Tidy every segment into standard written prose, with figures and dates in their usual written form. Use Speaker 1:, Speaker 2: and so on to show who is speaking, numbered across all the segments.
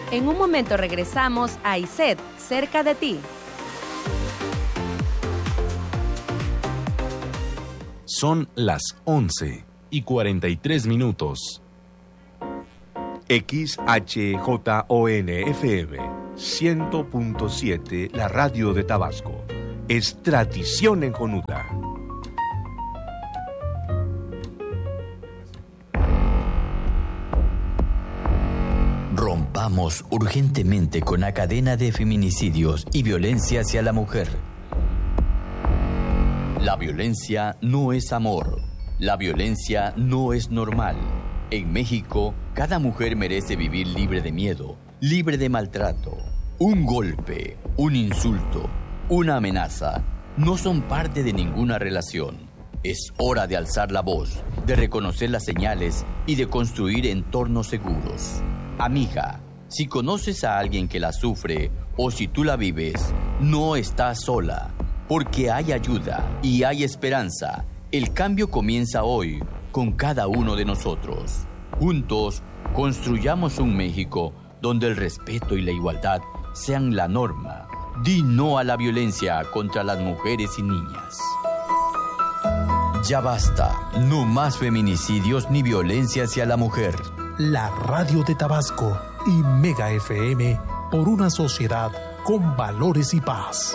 Speaker 1: En un momento regresamos a ISET, cerca de ti.
Speaker 2: Son las 11:43.
Speaker 3: XHJON-FM 100.7, la radio de Tabasco. Es tradición en Jonuta.
Speaker 4: Rompamos urgentemente con la cadena de feminicidios y violencia hacia la mujer. La violencia no es amor. La violencia no es normal. En México, cada mujer merece vivir libre de miedo, libre de maltrato. Un golpe, un insulto, una amenaza no son parte de ninguna relación. Es hora de alzar la voz, de reconocer las señales y de construir entornos seguros. Amiga, si conoces a alguien que la sufre o si tú la vives, no estás sola, porque hay ayuda y hay esperanza. El cambio comienza hoy con cada uno de nosotros. Juntos, construyamos un México donde el respeto y la igualdad sean la norma. Di no a la violencia contra las mujeres y niñas. Ya basta, no más feminicidios ni violencia hacia la mujer.
Speaker 5: La radio de Tabasco y Mega FM por una sociedad con valores y paz.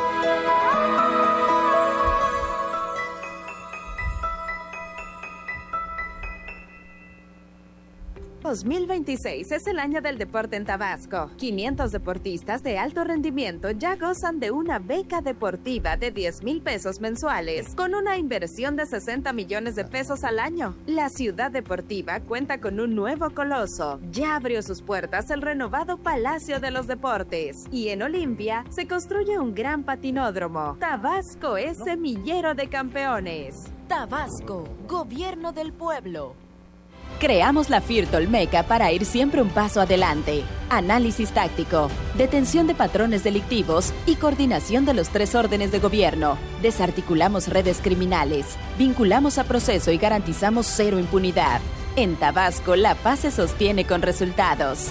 Speaker 1: 2026 es el año del deporte en Tabasco. 500 deportistas de alto rendimiento ya gozan de una beca deportiva de 10,000 pesos mensuales, con una inversión de 60 millones de pesos al año. La ciudad deportiva cuenta con un nuevo coloso. Ya abrió sus puertas el renovado Palacio de los Deportes. Y en Olimpia se construye un gran patinódromo. Tabasco es semillero de campeones.
Speaker 6: Tabasco, gobierno del pueblo.
Speaker 1: Creamos la FIRT Olmeca para ir siempre un paso adelante. Análisis táctico, detención de patrones delictivos y coordinación de los 3 órdenes de gobierno. Desarticulamos redes criminales, vinculamos a proceso y garantizamos 0 impunidad. En Tabasco, la paz se sostiene con resultados.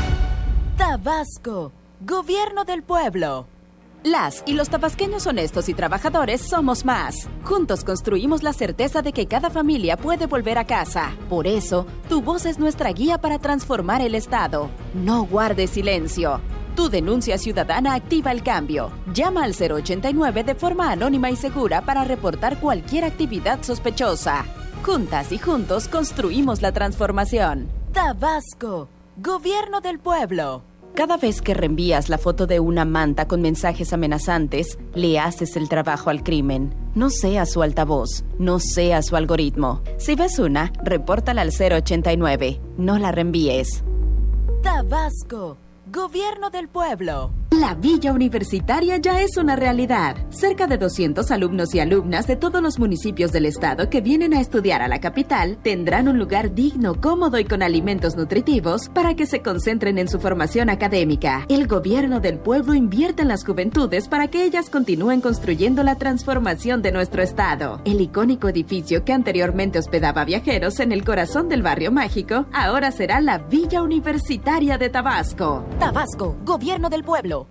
Speaker 6: Tabasco, gobierno del pueblo.
Speaker 1: Las y los tabasqueños honestos y trabajadores somos más. Juntos construimos la certeza de que cada familia puede volver a casa. Por eso, tu voz es nuestra guía para transformar el Estado. No guardes silencio. Tu denuncia ciudadana activa el cambio. Llama al 089 de forma anónima y segura para reportar cualquier actividad sospechosa. Juntas y juntos construimos la transformación.
Speaker 6: Tabasco, gobierno del pueblo.
Speaker 1: Cada vez que reenvías la foto de una manta con mensajes amenazantes, le haces el trabajo al crimen. No seas su altavoz, no seas su algoritmo. Si ves una, repórtala al 089. No la reenvíes.
Speaker 6: Tabasco, gobierno del pueblo.
Speaker 1: La Villa Universitaria ya es una realidad. Cerca de 200 alumnos y alumnas de todos los municipios del estado que vienen a estudiar a la capital tendrán un lugar digno, cómodo y con alimentos nutritivos para que se concentren en su formación académica. El gobierno del pueblo invierte en las juventudes para que ellas continúen construyendo la transformación de nuestro estado. El icónico edificio que anteriormente hospedaba viajeros en el corazón del barrio mágico, ahora será la Villa Universitaria de Tabasco.
Speaker 6: Tabasco, gobierno del pueblo.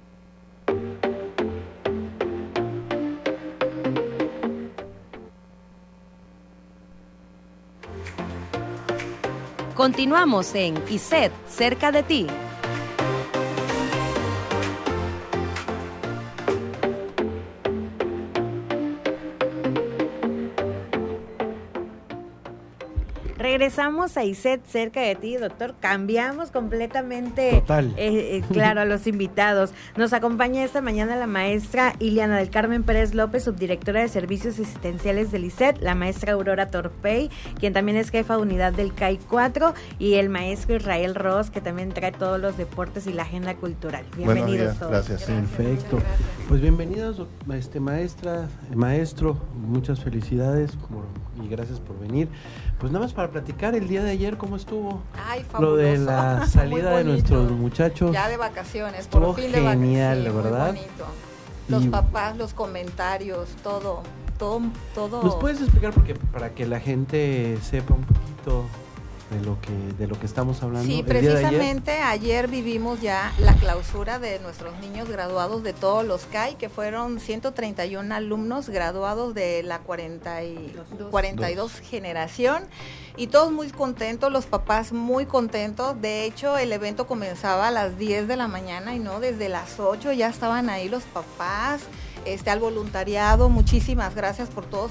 Speaker 1: Continuamos en ISET, cerca de ti.
Speaker 7: Regresamos a ISET cerca de ti, doctor. Cambiamos completamente, claro, a los invitados. Nos acompaña esta mañana la maestra Iliana del Carmen Pérez López, subdirectora de Servicios Asistenciales del ISET, la maestra Aurora Torpey, quien también es jefa de unidad del CAI 4, y el maestro Israel Ross, que también trae todos los deportes y la agenda cultural. Bienvenidos todos.
Speaker 8: Gracias. Perfecto. Pues bienvenidos, maestra, maestro, muchas felicidades y gracias por venir. Pues nada más para platicar el día de ayer, ¿cómo estuvo?
Speaker 9: Ay, fabuloso.
Speaker 8: Lo de la salida de nuestros muchachos.
Speaker 9: Ya de vacaciones,
Speaker 8: estuvo
Speaker 9: por fin de
Speaker 8: genial,
Speaker 9: vacaciones.
Speaker 8: ¿verdad?
Speaker 9: Muy bonito. Los papás, los comentarios, todo.
Speaker 8: ¿Nos puedes explicar? Porque para que la gente sepa un poquito de lo que estamos hablando.
Speaker 9: Sí,
Speaker 8: el día de
Speaker 9: precisamente ayer vivimos ya la clausura de nuestros niños graduados de todos los CAI, que fueron 131 alumnos graduados de la 42 generación, y todos muy contentos, los papás muy contentos. De hecho, el evento comenzaba a las 10 de la mañana y no, desde las 8 ya estaban ahí los papás, al voluntariado. Muchísimas gracias por todos